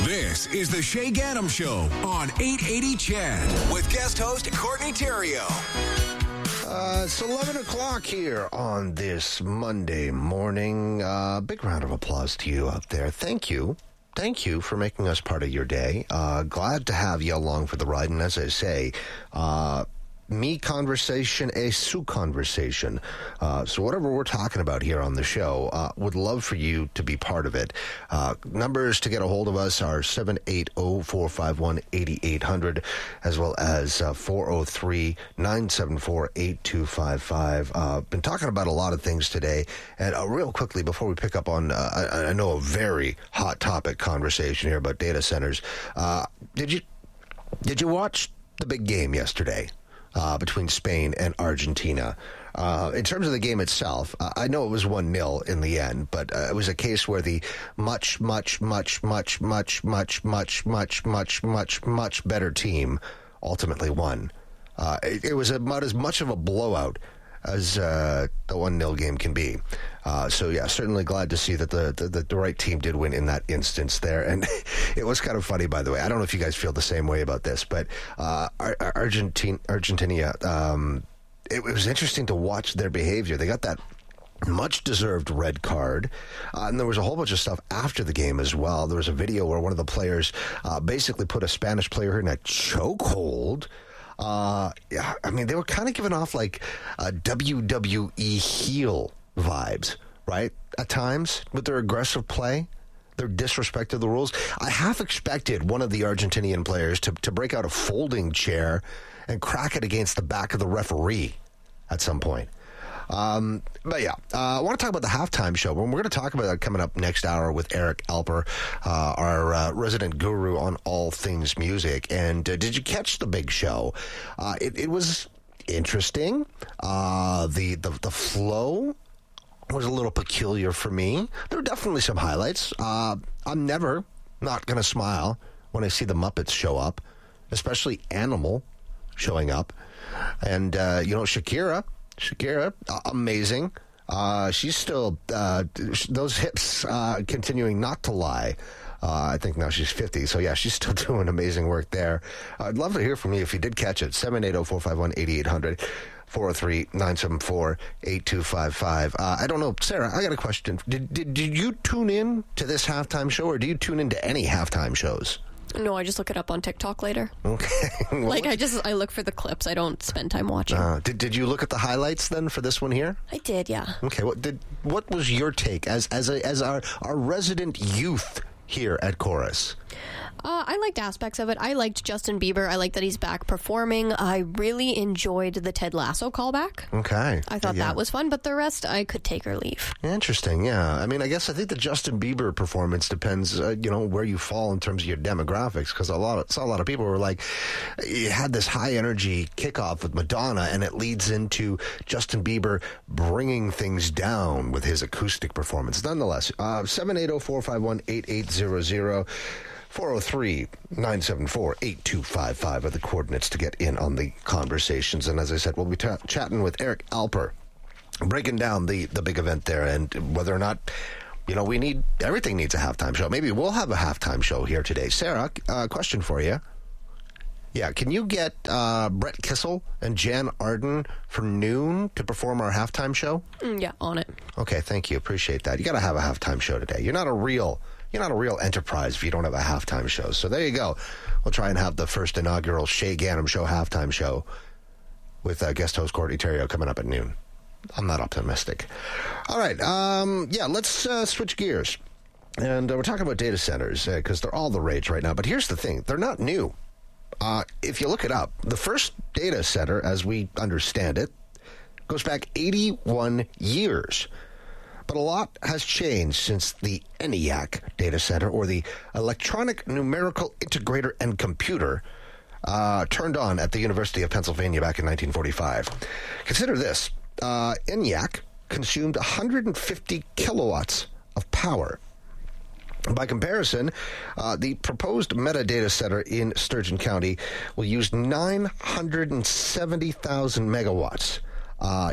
This is the Shay Gaddam Show on 880 Chad with guest host Courtney Terrio. It's 11 o'clock here on this Monday morning. Big round of applause to you out there. Thank you. Thank you for making us part of your day. Glad to have you along for the ride. And as I say, me conversation, a Sue conversation. So whatever we're talking about here on the show, would love for you to be part of it. Numbers to get a hold of us are 780-451-8800, as well as 403-974-8255. Been talking about a lot of things today. And real quickly, before we pick up on, I know a very hot topic conversation here about data centers. Did you watch the big game yesterday? Between Spain and Argentina. In terms of the game itself, I know it was 1-0 in the end, but it was a case where the much better team ultimately won. It was about as much of a blowout as the 1-0 game can be. So, yeah, certainly glad to see that the right team did win in that instance there. And it was kind of funny, by the way. I don't know if you guys feel the same way about this, but Argentina, it was interesting to watch their behavior. They got that much-deserved red card, and there was a whole bunch of stuff after the game as well. There was a video where one of the players basically put a Spanish player in a chokehold. Yeah, I mean, they were kind of giving off like WWE heel vibes, right? At times, with their aggressive play, their disrespect of the rules. I half expected one of the Argentinian players to break out a folding chair and crack it against the back of the referee at some point. But yeah, I want to talk about the halftime show. We're going to talk about that coming up next hour with Eric Alper, our resident guru on all things music. And did you catch the big show? It was interesting. The flow was a little peculiar for me. There were definitely some highlights. I'm never not going to smile when I see the Muppets show up, especially Animal showing up. And, Shakira, amazing. She's still, those hips continuing not to lie. I think now she's 50. So, yeah, she's still doing amazing work there. I'd love to hear from you if you did catch it. 780-451-8800. 403-974-8255. I don't know. Sarah, I got a question. Did you tune in to this halftime show, or do you tune into any halftime shows? No, I just look it up on TikTok later. Okay. I look for the clips. I don't spend time watching. Did you look at the highlights then for this one here? I did, yeah. Okay. What was your take as our resident youth here at Chorus? I liked aspects of it. I liked Justin Bieber. I liked that he's back performing. I really enjoyed the Ted Lasso callback. Okay. I thought that was fun, but the rest I could take or leave. Interesting, yeah. I mean, I think the Justin Bieber performance depends, where you fall in terms of your demographics, because a lot of people were like, you had this high energy kickoff with Madonna, and it leads into Justin Bieber bringing things down with his acoustic performance. Nonetheless, 780-451-8800. 403-974-8255 are the coordinates to get in on the conversations. And as I said, we'll be chatting with Eric Alper, breaking down the big event there and whether or not, everything needs a halftime show. Maybe we'll have a halftime show here today. Sarah, question for you. Yeah, can you get Brett Kissel and Jan Arden for noon to perform our halftime show? Yeah, on it. Okay, thank you. Appreciate that. You got to have a halftime show today. You're not a real enterprise if you don't have a halftime show. So there you go. We'll try and have the first inaugural Shay Gaddam Show halftime show with guest host Courtney Terrio coming up at noon. I'm not optimistic. All right. Let's switch gears. And we're talking about data centers because they're all the rage right now. But here's the thing. They're not new. If you look it up, the first data center, as we understand it, goes back 81 years. But a lot has changed since the ENIAC data center, or the Electronic Numerical Integrator and Computer, turned on at the University of Pennsylvania back in 1945. Consider this. ENIAC consumed 150 kilowatts of power. By comparison, the proposed metadata center in Sturgeon County will use 970,000 megawatts.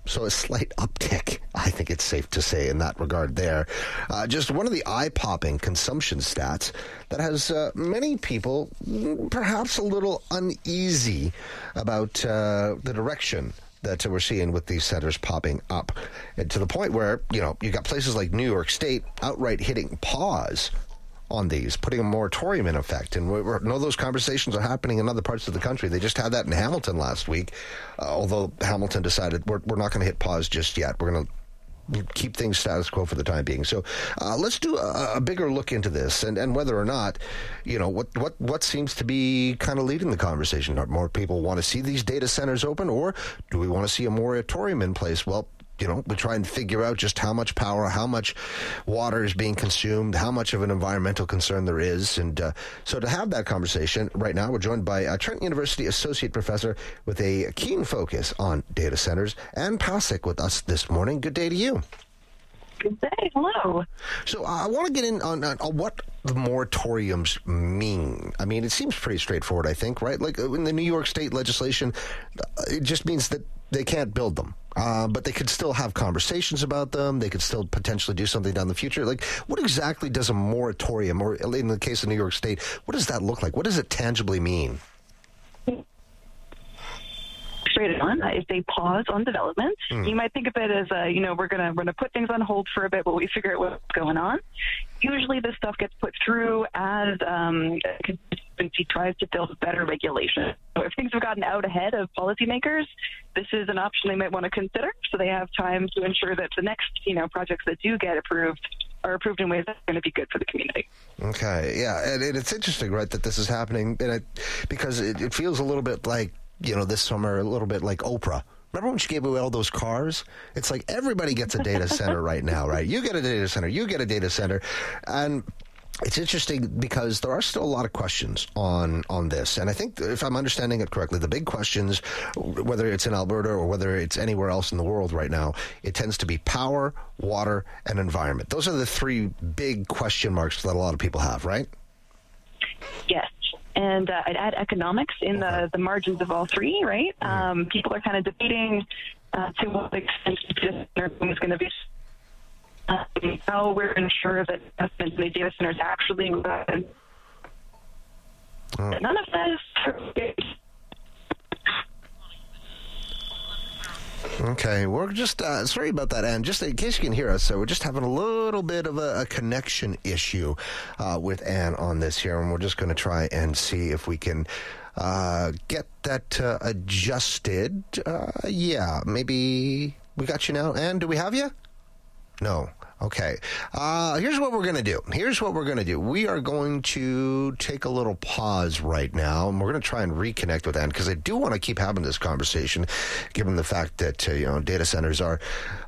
So a slight uptick, I think it's safe to say in that regard there. Just one of the eye-popping consumption stats that has many people perhaps a little uneasy about the direction that we're seeing with these centers popping up. And to the point where, you got places like New York State outright hitting pause on these, putting a moratorium in effect. And we know those conversations are happening in other parts of the country. They just had that in Hamilton last week, although Hamilton decided we're not going to hit pause just yet. We're going to keep things status quo for the time being. So let's do a bigger look into this and whether or not, what seems to be kind of leading the conversation. Are more people want to see these data centers open, or do we want to see a moratorium in place? Well, we try and figure out just how much power, how much water is being consumed, how much of an environmental concern there is. And so to have that conversation right now, we're joined by Trent University Associate Professor with a keen focus on data centers, Ann Pasek, with us this morning. Good day to you. Good day. Hello. So I want to get in on what the moratoriums mean. I mean, it seems pretty straightforward, I think, right? Like in the New York State legislation, it just means that they can't build them. But they could still have conversations about them. They could still potentially do something down the future. Like, what exactly does a moratorium, or in the case of New York State, what does that look like? What does it tangibly mean? Straight on, if they pause on development, you might think of it as, we're gonna put things on hold for a bit while we figure out what's going on. Usually, this stuff gets put through as constituency tries to build better regulation. So if things have gotten out ahead of policymakers, this is an option they might want to consider, so they have time to ensure that the next projects that do get approved are approved in ways that are going to be good for the community. Okay, yeah, and it's interesting, right, that this is happening, because it feels a little bit like, this summer, a little bit like Oprah. Remember when she gave away all those cars? It's like everybody gets a data center right now, right? You get a data center, you get a data center. And it's interesting because there are still a lot of questions on this. And I think, if I'm understanding it correctly, the big questions, whether it's in Alberta or whether it's anywhere else in the world right now, it tends to be power, water, and environment. Those are the three big question marks that a lot of people have, right? Yes. And I'd add economics in the margins of all three, right? People are kind of debating to what extent data center is going to be, how we're ensure that investments in the data centers actually none of that is Okay, we're just, sorry about that, Ann. Just in case you can hear us, so we're just having a little bit of a connection issue with Ann on this here, and we're just going to try and see if we can get that adjusted. Yeah, maybe we got you now. Ann, do we have you? No. Okay. Here's what we're going to do. We are going to take a little pause right now, and we're going to try and reconnect with Ann, because I do want to keep having this conversation, given the fact that, data centers are,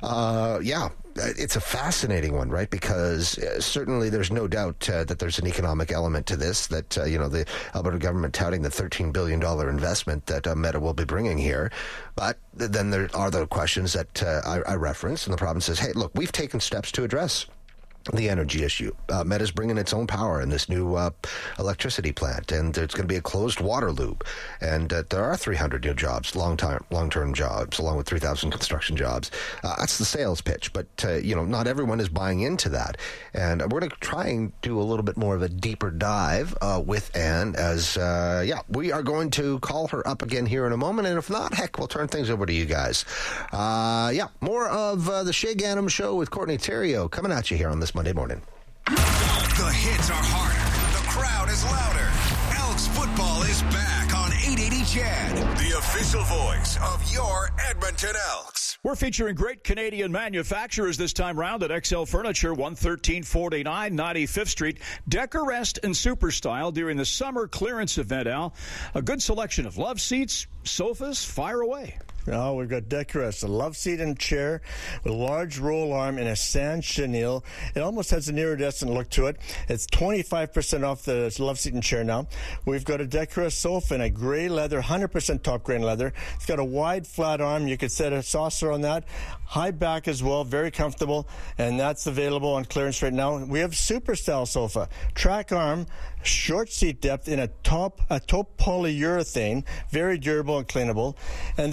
it's a fascinating one, right? Because certainly there's no doubt that there's an economic element to this, that, the Alberta government touting the $13 billion investment that Meta will be bringing here. But then there are the questions that I referenced, and the province says, hey, look, we've taken steps to address the energy issue. Meta's bringing its own power in this new electricity plant, and there's going to be a closed water loop, and there are 300 new jobs, long-term jobs, along with 3,000 construction jobs. That's the sales pitch, but not everyone is buying into that, and we're going to try and do a little bit more of a deeper dive with Ann, as we are going to call her up again here in a moment, and if not, heck, we'll turn things over to you guys. More of the Shay Ghanem Show with Courtney Theriault coming at you here on this Monday morning. The hits are harder. The crowd is louder. Elks football is back on 880 CHED, the official voice of your Edmonton Elks. We're featuring great Canadian manufacturers this time round at XL Furniture, 11349 95th Street. Decorest and Super Style during the summer clearance event, Al. A good selection of love seats, sofas, fire away. Oh, we've got Decorest, a love seat and chair with a large roll arm and a sand chenille. It almost has an iridescent look to it. It's 25% off the love seat and chair now. We've got a Decorest sofa in a gray leather, 100% top grain leather. It's got a wide flat arm. You could set a saucer on that. High back as well, very comfortable, and that's available on clearance right now. We have Super Style sofa, track arm, short seat depth in a top polyurethane, very durable and cleanable. And then we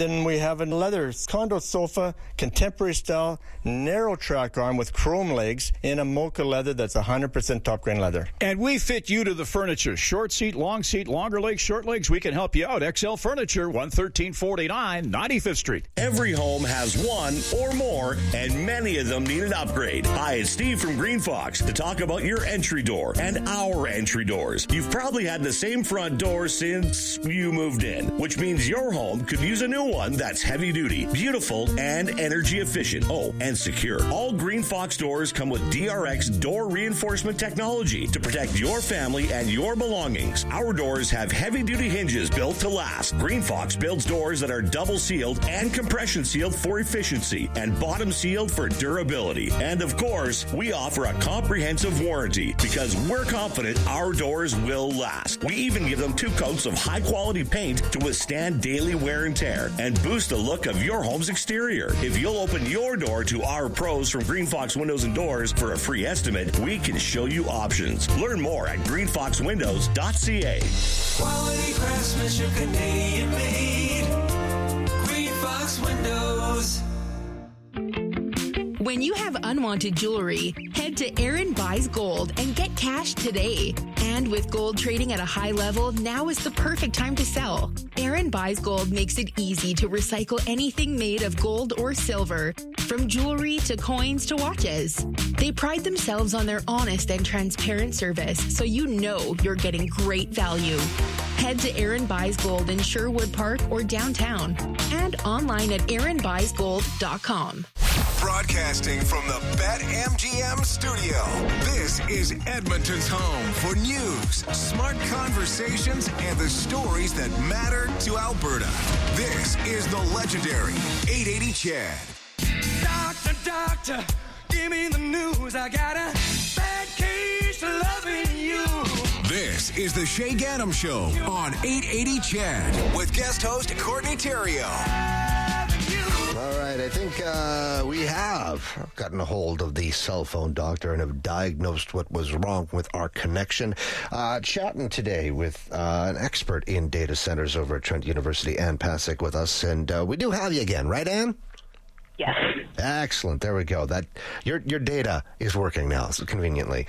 have a leather condo sofa, contemporary style, narrow track arm with chrome legs in a mocha leather that's 100% top grain leather. And we fit you to the furniture. Short seat, longer legs, short legs. We can help you out. XL Furniture, 11349 95th Street. Every home has one or more, and many of them need an upgrade. Hi, it's Steve from Green Fox to talk about your entry door and our entry doors. You've probably had the same front door since you moved in, which means your home could use a new one that's heavy duty, beautiful, and energy efficient. Oh, and secure. All Green Fox doors come with DRX door reinforcement technology to protect your family and your belongings. Our doors have heavy duty hinges built to last. Green Fox builds doors that are double sealed and compression sealed for efficiency and bottom sealed for durability. And of course, we offer a comprehensive warranty because we're confident our doors will last. We even give them 2 coats of high quality paint to withstand daily wear and tear and boost the look of your home's exterior. If you'll open your door to our pros from Green Fox Windows and Doors for a free estimate, we can show you options. Learn more at greenfoxwindows.ca. Quality craftsmanship, Canadian made. Green Fox Windows. When you have unwanted jewelry, head to Aaron Buys Gold and get cash today. And with gold trading at a high level, now is the perfect time to sell. Aaron Buys Gold makes it easy to recycle anything made of gold or silver, from jewelry to coins to watches. They pride themselves on their honest and transparent service, so you know you're getting great value. Head to Aaron Buys Gold in Sherwood Park or downtown, and online at aaronbuysgold.com. Broadcasting from the BetMGM studio, this is Edmonton's home for news, smart conversations, and the stories that matter to Alberta. This is the legendary 880 Chad. Doctor, give me the news. I got a bad case of loving you. This is the Shay Gaddam Show on 880 Chad with guest host Courtney Theriault. All right, I think we have gotten a hold of the cell phone doctor and have diagnosed what was wrong with our connection. Chatting today with an expert in data centers over at Trent University, Ann Pasek, with us. And we do have you again, right, Ann? Yes. Excellent. There we go. That your data is working now, so conveniently.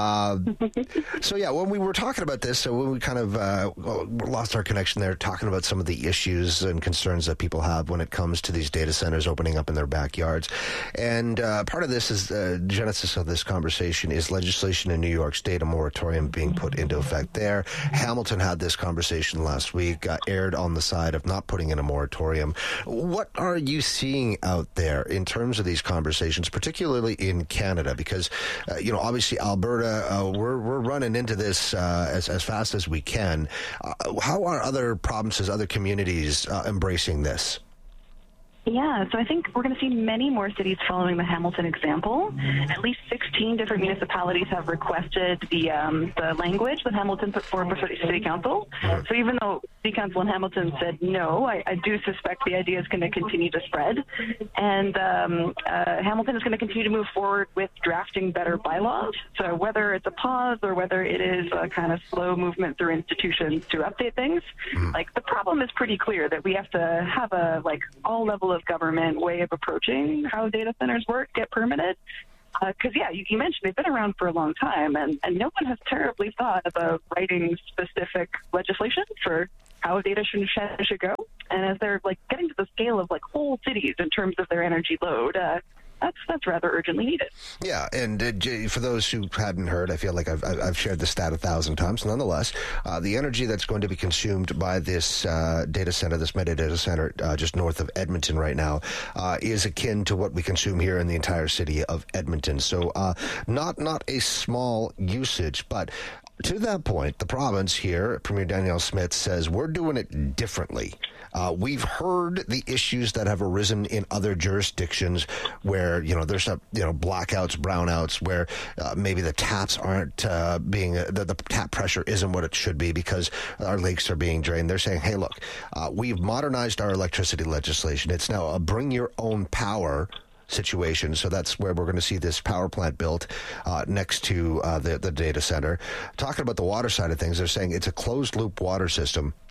So yeah, when we were talking about this, so when we kind of lost our connection there, talking about some of the issues and concerns that people have when it comes to these data centers opening up in their backyards, and part of this is the genesis of this conversation is legislation in New York State, a moratorium being put into effect there. Hamilton had this conversation last week, aired on the side of not putting in a moratorium. What are you seeing out there in terms of these conversations, particularly in Canada? Because, obviously Alberta, we're running into this as fast as we can. How are other provinces, other communities embracing this? Yeah, so I think we're going to see many more cities following the Hamilton example. At least 16 different municipalities have requested the language that Hamilton put forward for City Council. So even though City Council in Hamilton said no, I do suspect the idea is going to continue to spread. And Hamilton is going to continue to move forward with drafting better bylaws. So whether it's a pause or whether it is a kind of slow movement through institutions to update things, like the problem is pretty clear that we have to have a all level of government way of approaching how data centers work, get permitted. Because, you mentioned they've been around for a long time, and no one has terribly thought about writing specific legislation for how data should go. And as they're getting to the scale of whole cities in terms of their energy load, that's rather urgently needed. Yeah, and for those who hadn't heard, I feel like I've shared the stat 1,000 times. Nonetheless, the energy that's going to be consumed by this data center, this metadata center just north of Edmonton right now, is akin to what we consume here in the entire city of Edmonton. So not a small usage, but to that point, the province here, Premier Danielle Smith, says we're doing it differently. We've heard the issues that have arisen in other jurisdictions where, there's blackouts, brownouts, where maybe the taps aren't the tap pressure isn't what it should be because our lakes are being drained. They're saying, hey, look, we've modernized our electricity legislation. It's now a bring your own power situation. So that's where we're going to see this power plant built next to the data center. Talking about the water side of things, they're saying it's a closed loop water system.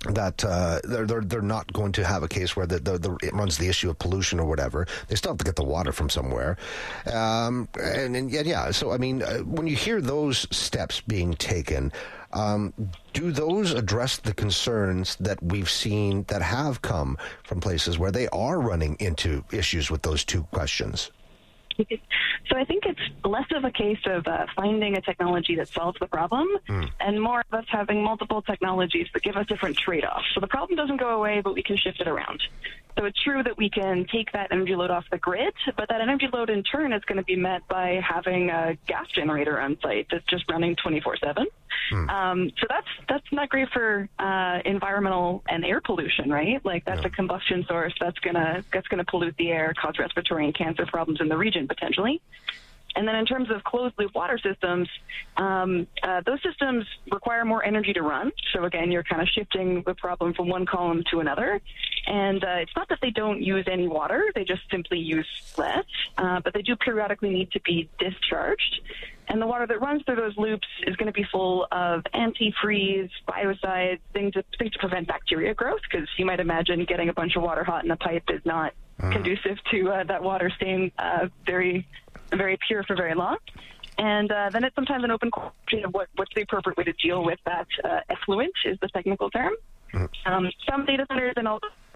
that they're not going to have a case where it runs the issue of pollution or whatever. They still have to get the water from somewhere. So, I mean, when you hear those steps being taken, do those address the concerns that we've seen that have come from places where they are running into issues with those two questions? So I think it's less of a case of finding a technology that solves the problem and more of us having multiple technologies that give us different trade-offs. So the problem doesn't go away, but we can shift it around. So it's true that we can take that energy load off the grid, but that energy load in turn is going to be met by having a gas generator on site that's just running 24/7. So that's not great for environmental and air pollution, right? Like that's a combustion source that's gonna pollute the air, cause respiratory and cancer problems in the region potentially. And then in terms of closed-loop water systems, those systems require more energy to run. So, again, you're kind of shifting the problem from one column to another. And it's not that they don't use any water. They just simply use less. But they do periodically need to be discharged. And the water that runs through those loops is going to be full of antifreeze, biocides, things to prevent bacteria growth, because you might imagine getting a bunch of water hot in a pipe is not conducive to that water staying very pure for very long. And then it's sometimes an open question of what's the appropriate way to deal with that effluent is the technical term. Some data centers and all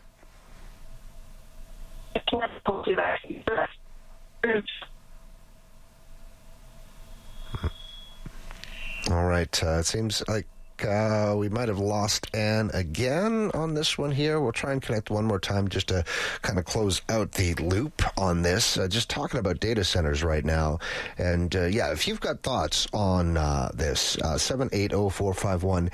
All right. It seems like we might have lost Anne again on this one here. We'll try and connect one more time just to kind of close out the loop on this. Just talking about data centers right now. And, if you've got thoughts on this, 780-451-8800,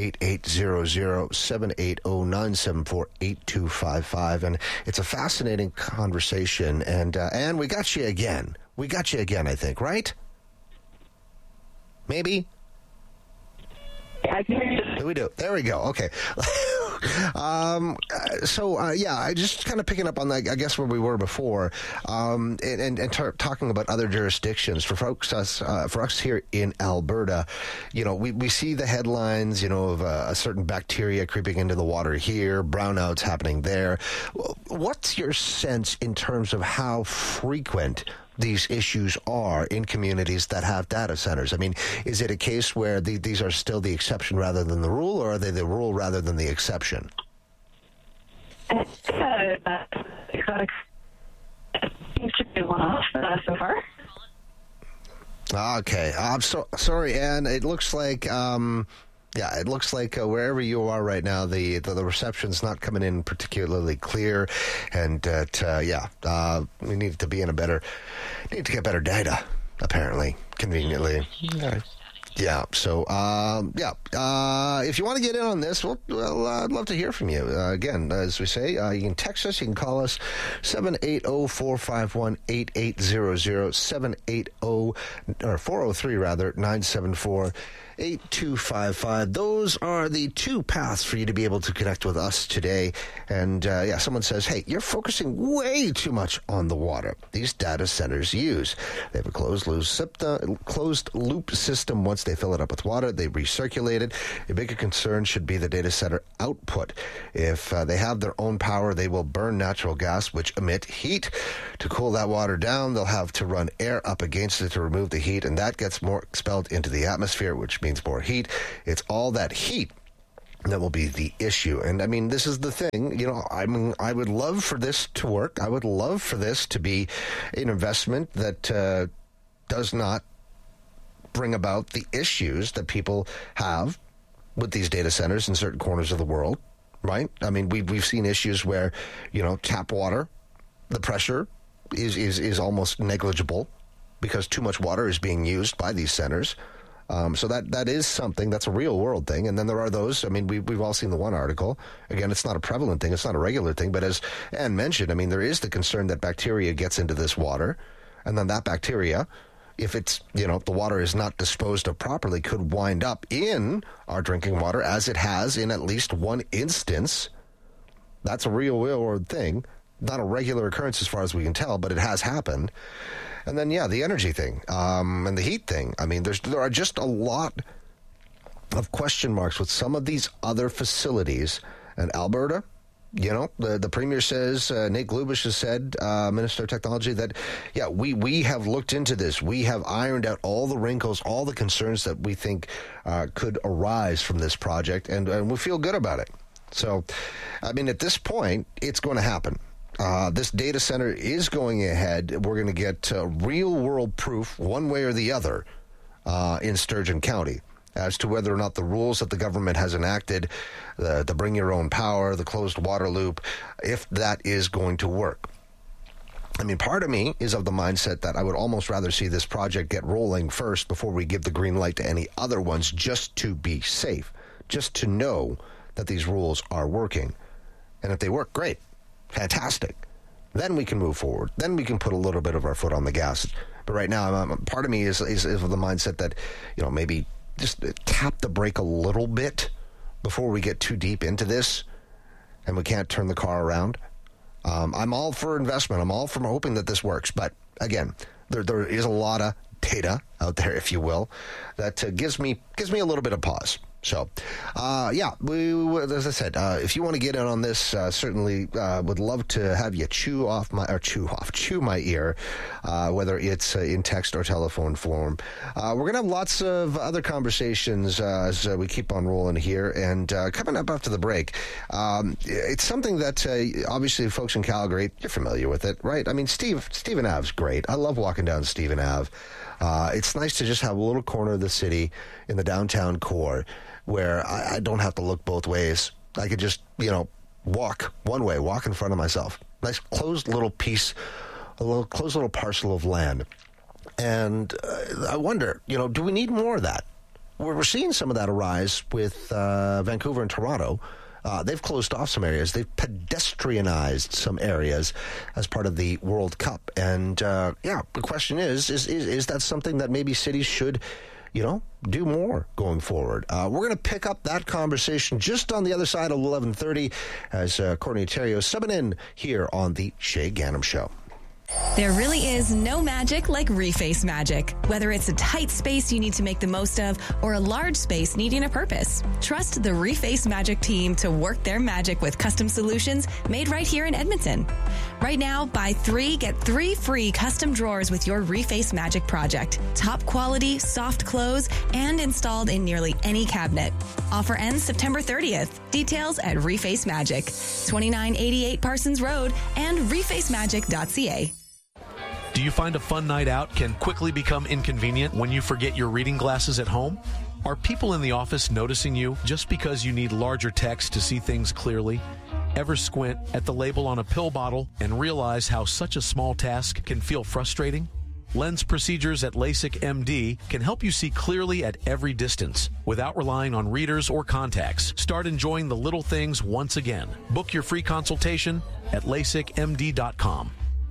780-974-8255. And it's a fascinating conversation. And, Anne, we got you again. I think, right? Maybe? We do. There we go. Okay. I just kind of picking up on that, I guess, where we were before, and talking about other jurisdictions. For us here in Alberta, we see the headlines, of a certain bacteria creeping into the water here, brownouts happening there. What's your sense in terms of how frequent these issues are in communities that have data centers? I mean, is it a case where these are still the exception rather than the rule, or are they the rule rather than the exception? Exotic seems to be one-off so far. Okay. I'm sorry, Anne. It looks like... it looks like wherever you are right now, the reception's not coming in particularly clear, and we need to get better data, apparently, conveniently. Yeah. So, if you want to get in on this, I'd love to hear from you. Again, as we say, you can text us, you can call us, 780-451-8800, 403-974. 8255. Those are the two paths for you to be able to connect with us today. And someone says, hey, you're focusing way too much on the water these data centers use. They have a closed loop system. Once they fill it up with water, they recirculate it. A bigger concern should be the data center output. If they have their own power, they will burn natural gas, which emit heat. To cool that water down, they'll have to run air up against it to remove the heat, and that gets more expelled into the atmosphere, which means more heat. It's all that heat that will be the issue. And I mean, this is the thing, I would love for this to work. I would love for this to be an investment that does not bring about the issues that people have with these data centers in certain corners of the world, right? I mean, we've seen issues where, tap water, the pressure is almost negligible because too much water is being used by these centers. So that is something that's a real world thing. And then there are those, I mean, we've all seen the one article. Again, it's not a prevalent thing. It's not a regular thing. But as Anne mentioned, I mean, there is the concern that bacteria gets into this water. And then that bacteria, if it's, the water is not disposed of properly, could wind up in our drinking water, as it has in at least one instance. That's a real world thing. Not a regular occurrence as far as we can tell, but it has happened. And then, the energy thing and the heat thing. I mean, there are just a lot of question marks with some of these other facilities. And Alberta, you know, the Premier says, Nate Glubish has said, Minister of Technology, that, yeah, we have looked into this. We have ironed out all the wrinkles, all the concerns that we think could arise from this project, and we feel good about it. So, I mean, at this point, it's going to happen. This data center is going ahead. We're going to get real-world proof, one way or the other, in Sturgeon County, as to whether or not the rules that the government has enacted, the bring your own power, the closed water loop, if that is going to work. I mean, part of me is of the mindset that I would almost rather see this project get rolling first before we give the green light to any other ones, just to be safe, just to know that these rules are working. And if they work, great, fantastic. Then we can move forward. Then we can put a little bit of our foot on the gas. But right now, part of me is of the mindset that, you know, maybe just tap the brake a little bit before we get too deep into this and we can't turn the car around. I'm all for investment. I'm all for hoping that this works. But again, there is a lot of data out there, if you will, that gives me a little bit of pause. So, yeah, as I said, if you want to get in on this, certainly would love to have you chew my ear, whether it's in text or telephone form. We're going to have lots of other conversations as we keep on rolling here. And coming up after the break, it's something that obviously folks in Calgary, you're familiar with it, right? I mean, Stephen Ave's great. I love walking down Stephen Ave. It's nice to just have a little corner of the city in the downtown core where I don't have to look both ways. I could just, you know, walk one way, walk in front of myself. Nice closed little piece, closed little parcel of land. And I wonder, you know, do we need more of that? We're seeing some of that arise with Vancouver and Toronto. They've closed off some areas. They've pedestrianized some areas as part of the World Cup. And, yeah, the question is that something that maybe cities should, you know, do more going forward? We're going to pick up that conversation just on the other side of 11:30 as Courtney Terrio subbing in here on the Shay Ganem Show. There really is no magic like Reface Magic. Whether it's a tight space you need to make the most of or a large space needing a purpose, trust the Reface Magic team to work their magic with custom solutions made right here in Edmonton. Right now, buy 3, get 3 free custom drawers with your Reface Magic project. Top quality, soft close, and installed in nearly any cabinet. Offer ends September 30th. Details at Reface Magic, 2988 Parsons Road and refacemagic.ca. Do you find a fun night out can quickly become inconvenient when you forget your reading glasses at home? Are people in the office noticing you just because you need larger text to see things clearly? Ever squint at the label on a pill bottle and realize how such a small task can feel frustrating? Lens procedures at LASIK MD can help you see clearly at every distance without relying on readers or contacts. Start enjoying the little things once again. Book your free consultation at LASIKMD.com.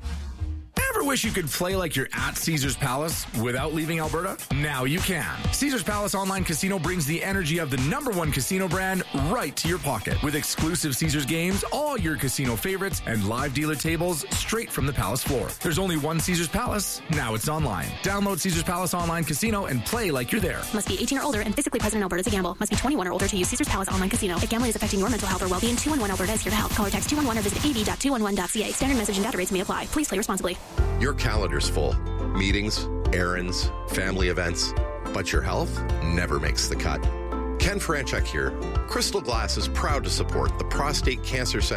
Ever wish you could play like you're at Caesars Palace without leaving Alberta? Now you can. Caesars Palace Online Casino brings the energy of the #1 casino brand right to your pocket. With exclusive Caesars games, all your casino favorites, and live dealer tables straight from the Palace floor. There's only one Caesars Palace. Now it's online. Download Caesars Palace Online Casino and play like you're there. Must be 18 or older and physically present in Alberta to gamble. Must be 21 or older to use Caesars Palace Online Casino. If gambling is affecting your mental health or well-being, 211 Alberta is here to help. Call or text 211 or visit av.211.ca. Standard message and data rates may apply. Please play responsibly. Your calendar's full. Meetings, errands, family events, but your health never makes the cut. Ken Franchuk here. Crystal Glass is proud to support the Prostate Cancer Center